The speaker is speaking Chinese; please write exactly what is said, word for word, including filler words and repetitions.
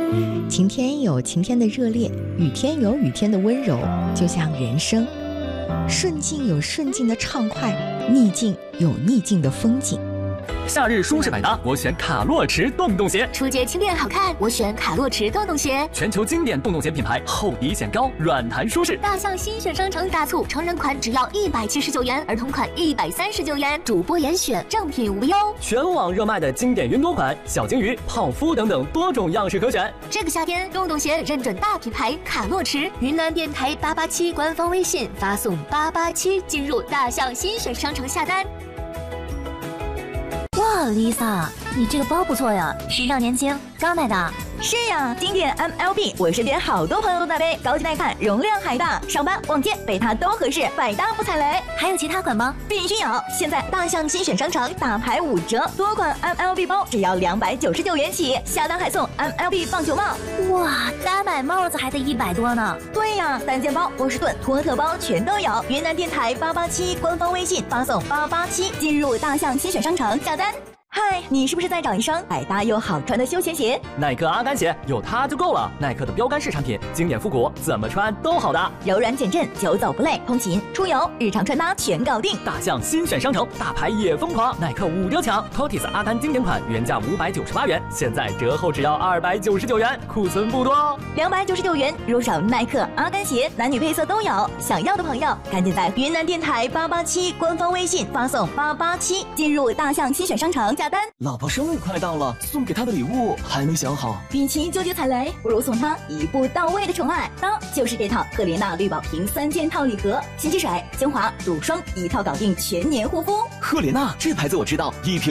晴天有晴天的热烈，雨天有雨天的温柔，就像人生，顺境有顺境的畅快，逆境有逆境的风景。 夏日舒适百搭，我选卡洛驰洞洞鞋； 初阶轻便好看，我选卡洛驰洞洞鞋。 全球经典洞洞鞋品牌，厚底显高，软弹舒适。 大象新选商城大促，成人款只要一百七十九元，儿童款一百三十九元，主播严选，正品无忧。 全网热卖的经典云朵款、小金鱼、泡芙等等多种样式可选。 这个夏天，洞洞鞋认准大品牌卡洛驰，云南电台八八七官方微信发送八八七进入大象新选商城下单。 哇 ，Lisa， 你这个包不错呀，时尚年轻，刚买的。 是呀，经典 M L B， 我身边好多朋友都在背，高级耐看，容量还大，上班逛街背它都合适，百搭不踩雷。 还有其他款吗？ 必须有！现在大象新选商城大牌五折，多款 M L B 包只要两百九十九元起，下单还送 M L B 棒球帽。 哇，单买帽子还得一百多呢。 对呀，单肩包、波士顿、托特包全都有。云南电台八八七官方微信发送八八七进入大象新选商城下单。嗨，你是不是在找一双百搭又好穿的休闲鞋？ 耐克阿甘鞋有它就够了。耐克的标杆式产品，经典复古，怎么穿都好搭， 柔软减震，久走不累，通勤、出游、日常穿搭全搞定。 大象新选商城，大牌也疯狂，耐克五折抢 ，T O T I S 阿甘经典款原价五百九十八元，现在折后只要二百九十九元，库存不多哦。 两百九十九元入手耐克阿甘鞋，男女配色都有。想要的朋友，赶紧在云南电台八八七官方微信发送八八七进入大象新选商城下单。 老婆生日快到了，送给她的礼物还没想好。 与其纠结踩雷，不如送她一步到位的宠爱。当就是这套赫莲娜绿宝瓶三件套礼盒，洗洗水、精华、乳霜一套搞定，全年护肤。 赫莲娜这牌子我知道，一瓶